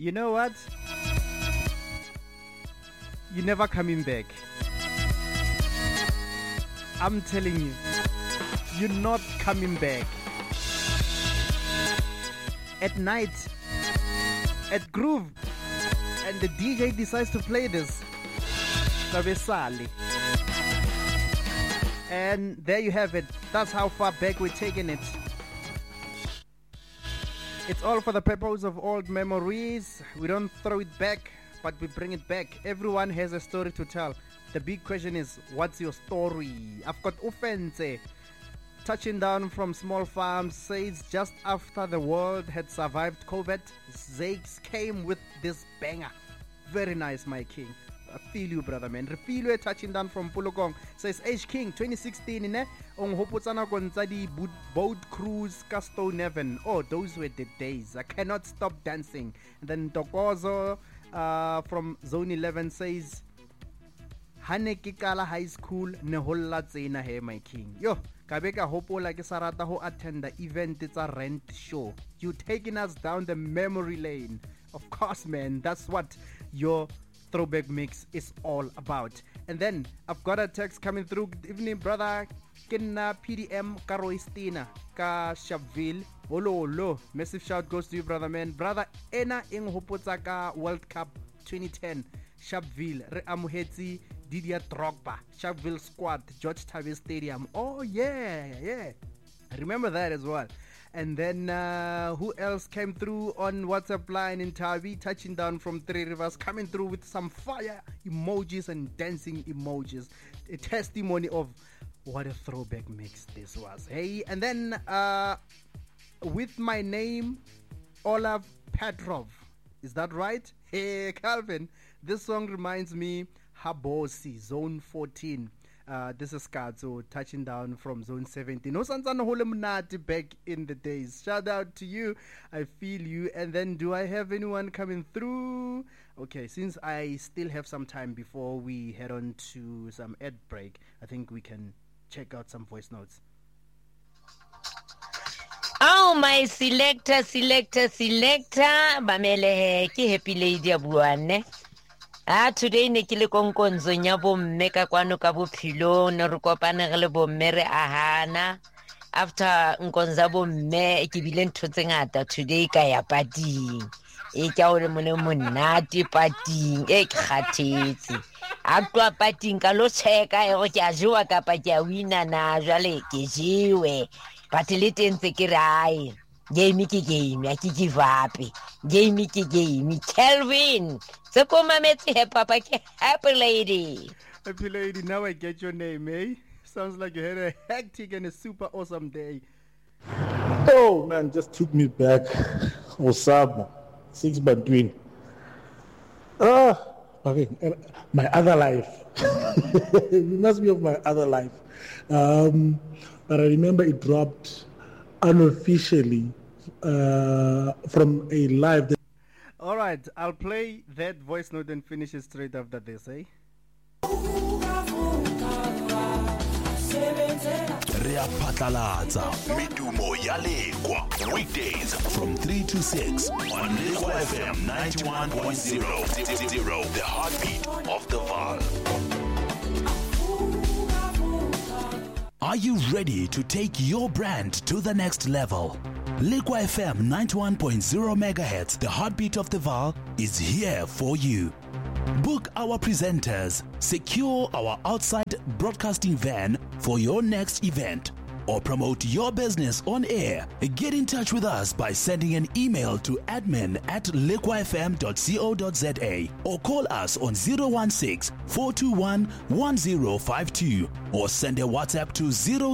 You know what? You're never coming back. I'm telling you, you're not coming back. At night, at Groove, and the DJ decides to play this. Kabesali. And there you have it. That's how far back we're taking it. It's all for the purpose of old memories. We don't throw it back, but we bring it back. Everyone has a story to tell. The big question is, what's your story? I've got Ufense touching down from Small Farms, says just after the world had survived COVID, Zakes came with this banger. Very nice, my king. I feel you, brother, man. Refilwe touching down from Pulokong says, H King 2016 ne on hopotsana konza di boat cruise Casto Neven. Oh, those were the days. I cannot stop dancing. And then Tokozo from Zone 11 says, Hane Kikala High School ne holla tsena he, my king. Yo, kabeka hopola ke sarata ho attend the event. It's a rent show. You taking us down the memory lane. Of course, man. That's what your throwback mix is all about. And then I've got a text coming through. Good evening, brother. Kinna PDM Karoistina Ka Shabville. Olo. Massive shout goes to you, brother, man. Brother Ena ing Hopotsaka World Cup 2010. Shabville Re Amuhetsi Didier Drogba. Shabville squad, George Tavis Stadium. Oh yeah. I remember that as well. And then who else came through on WhatsApp line in Tavi, touching down from Three Rivers, coming through with some fire emojis and dancing emojis. A testimony of what a throwback mix this was. Hey, and then with my name, Olav Petrov. Is that right? Hey, Calvin, this song reminds me Habosi, Zone 14. This is Skatso touching down from Zone 17. No Sansana Holemnati back in the days. Shout out to you. I feel you. And then do I have anyone coming through? Okay, since I still have some time before we head on to some ad break, I think we can check out some voice notes. Oh, my selector. Bamele ki happy lady abuane. Today ne ke le konkonzo nya bo mme ka kwano ka bophelo ne re kopane re le bo mme re ahana after nkonza bo mme ke bile ntho tse ngata today ka ya partying e ka o le mone monate partying e kgathetse a twa partying ka lo cheka e go ke a jwa ka pa ke a wina na jale ke jiwe but le tentse ke rai game ke game ya ke give up game ke game Kelvin so come metse he papa ke happy lady Now I get your name, eh? Sounds like you had a hectic and a super awesome day. Oh man, just took me back. Osama 6 Bantwin. My other life. It reminds me of my other life. But I remember it dropped unofficially from a live. All right, I'll play that voice note and finish it straight after this, eh? Midumo Yalekwa. Weekdays from 3 to 6 on Lekwa FM 91.0. The heartbeat of the Vaal. Are you ready to take your brand to the next level? Lekwa FM 91.0 MHz, the heartbeat of the Vaal, is here for you. Book our presenters, secure our outside broadcasting van for your next event, or promote your business on air. Get in touch with us by sending an email to admin@lekwafm.co.za or call us on 016-421-1052 or send a WhatsApp to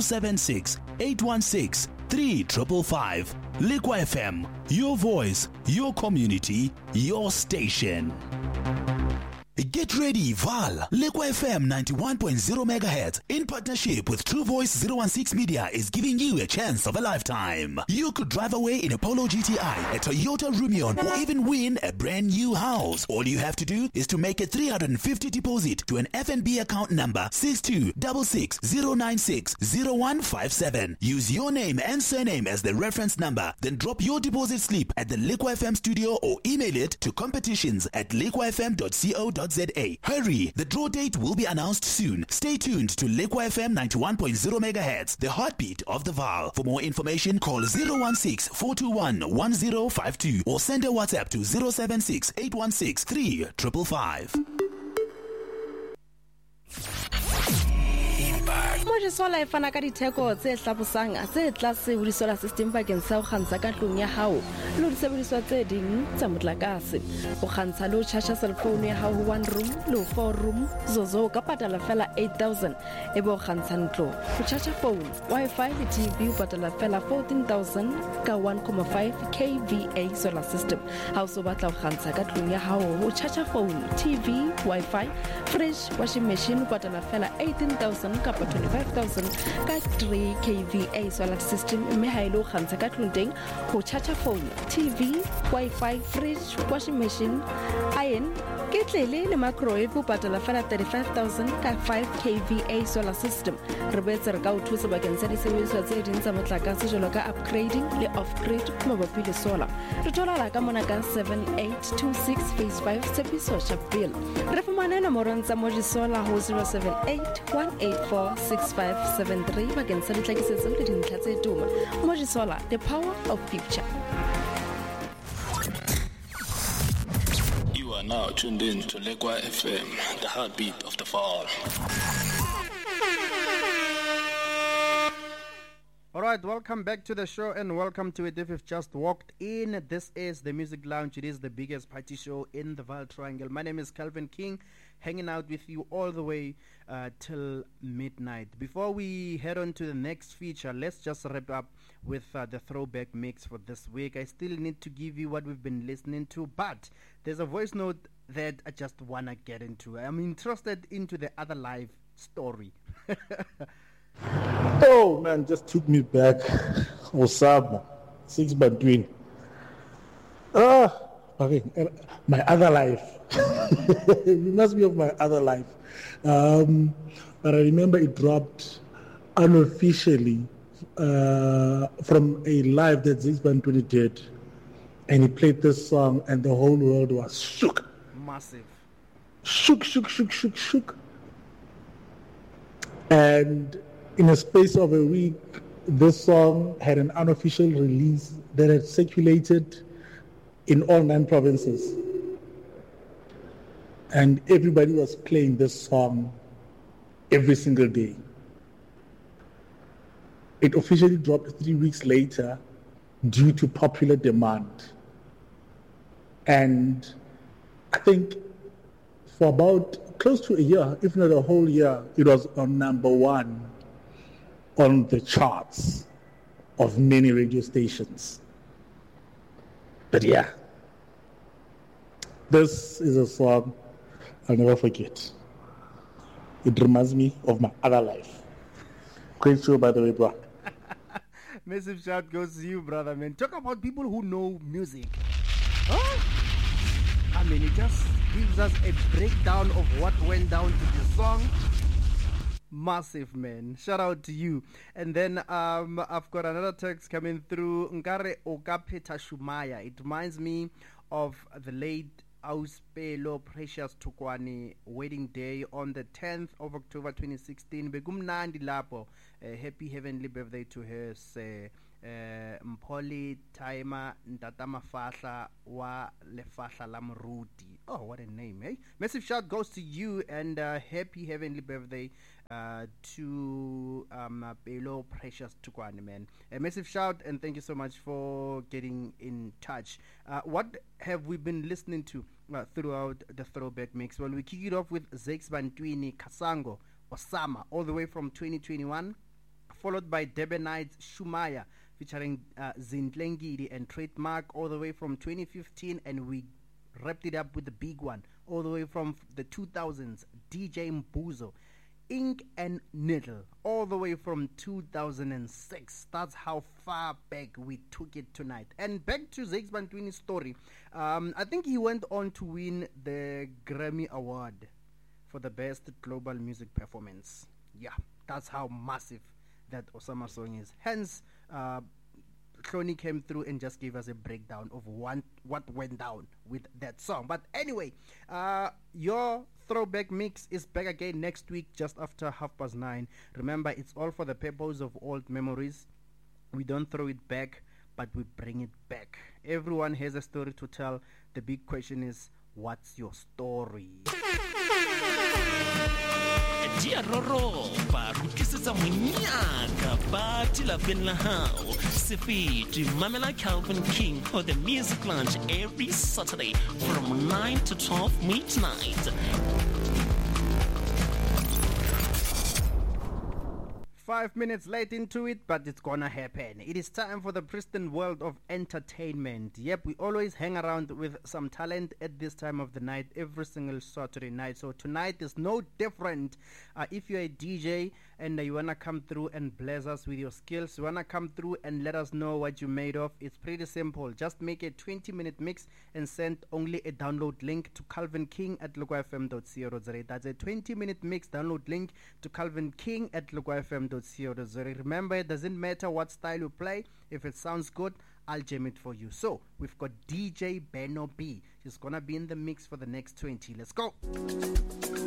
076-816-3555. Lekwa FM, your voice, your community, your station. Get Get ready, Val. Lekwa FM 91.0 MHz in partnership with True Voice 016 Media is giving you a chance of a lifetime. You could drive away in a Polo GTI, a Toyota Rumion, or even win a brand new house. All you have to do is to make a 350 deposit to an FNB account number 626609600157. Use your name and surname as the reference number. Then drop your deposit slip at the Lekwa FM studio or email it to competitions@lekwafm.co.za. Hurry, the draw date will be announced soon. Stay tuned to Lekwa FM 91.0 MHz, the heartbeat of the Vaal. For more information, call 016-421-1052 or send a WhatsApp to 076-816-3555. Mojisola e fana ka ditheko tse hlabosang tse tlase ho disolar system bakeng sa ho kgantsha ka tlung ya hao le ho disebediswa tse ding tsa motlakase. Ho kgantsha le ho charge cell phone ya hao ho 1 room le ho 4 room zozo ka patala fela 8,000 e bo kgantsha ntlo. Ho charge phone, Wi-Fi le TV o patala fela 14,000 ka 1.5 kVA solar system. Ha o so batla ho kgantsha ka tlung ya hao ho charge phone, TV, Wi-Fi, fridge, washing machine o patala fela 18,000 ka 25,000 ka 3 kVA solar system. Mme ha ile ho kgantsha ka tlung teng ho charge phone, TV, Wi-Fi, fridge, washing machine, iron, ketlele le microwave o patala fela 35,000 ka 5 kVA solar system. Re boetse re ka o thusa bakeng sa disebediswa tse ding tsa motlakase jwalo ka upgrading le off-grid mabapi le solar. Re thola ka mona ka 7826 phase 5 Tshepiso Sharpeville. Re fumane nomorong tsa Mojisola ho 078-184-6573 bakeng sa ditlhakisetso le dintlha tse tuma. Mojisola, the power of future. You are now tuned in to Lekwa FM, the heartbeat of the Vaal. Alright, welcome back to the show and welcome to it if you've just walked in. This is the Music Lounge. It is the biggest party show in the Vaal Triangle. My name is Calvin King, hanging out with you all the way till midnight. Before we head on to the next feature, let's just wrap up with the throwback mix for this week. I still need to give you what we've been listening to, but there's a voice note that I just want to get into. I'm interested into the other live story. Oh man, just took me back. Osama, 6 Bantwin. Okay, my other life. It must be of my other life. But I remember it dropped unofficially from a live that 6 Bantwin did. And he played this song and the whole world was shook. Massive. Shook. And in a space of a week, this song had an unofficial release that had circulated in all 9 provinces. And everybody was playing this song every single day. It officially dropped 3 weeks later due to popular demand. And I think for about close to a year, if not a whole year, it was on number 1 on the charts of many radio stations. But yeah, this is a song I'll never forget. It reminds me of my other life. Great show, by the way, bro. Massive shout goes to you, brother, man. Talk about people who know music. Huh? I mean, it just gives us a breakdown of what went down to the song. Massive, man. Shout out to you. And then I've got another text coming through. Nkare Okapeta Shumaya. It reminds me of the late Auspelo Precious Tukwani wedding day on the 10th of October 2016. Begumnandi Lapo. Happy heavenly birthday to her. Mpoli Taima Ntatama Fahla wa Lefahla Lamruti. Oh, what a name, eh? Massive shout goes to you and happy heavenly birthday to Pelo Precious Tukwani, man. A massive shout and thank you so much for getting in touch. What have we been listening to throughout the throwback mix? Well, we kick it off with Zakes Bantwini, Kasango, Osama, all the way from 2021, followed by Debenites Shumaya, featuring Zintlengidi and Trademark, all the way from 2015, and we wrapped it up with the big one. All the way from the 2000s, DJ Mbuzo. Ink and Needle, all the way from 2006. That's how far back we took it tonight. And back to Zakes Bantwini's story. I think he went on to win the Grammy Award for the best global music performance. Yeah, that's how massive that Osama song is. Hence, Cloney came through and just gave us a breakdown of what went down with that song. But anyway, your throwback mix is back again next week just after 9:30. Remember, it's all for the purpose of old memories. We don't throw it back, but we bring it back. Everyone has a story to tell. The big question is, what's your story? Dia roropa rukisetsa monyaka ba tilapeng la hao Sefiti mamela Calvin King for the Music Lounge every Saturday from 9 to 12 midnight. 5 minutes late into it, but it's gonna happen. It is time for the pristine world of entertainment. Yep, we always hang around with some talent at this time of the night, every single Saturday night. So tonight is no different. If you're a DJ and you wanna come through and bless us with your skills, you wanna come through and let us know what you made of, it's pretty simple. Just make a 20-minute mix and send only a download link to Calvin King at logoFM.co.za. That's a 20-minute mix download link to Calvin King at logoFM.co.za. Remember, it doesn't matter what style you play. If it sounds good, I'll jam it for you. So we've got DJ Benno B. He's gonna be in the mix for the next 20. Let's go.